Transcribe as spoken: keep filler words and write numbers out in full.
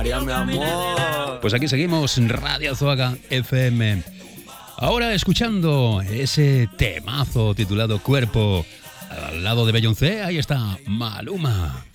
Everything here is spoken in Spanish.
Mi amor. Pues aquí seguimos, Radio Azuaga F M. Ahora escuchando ese temazo titulado Cuerpo. Al lado de Beyoncé, ahí está Maluma.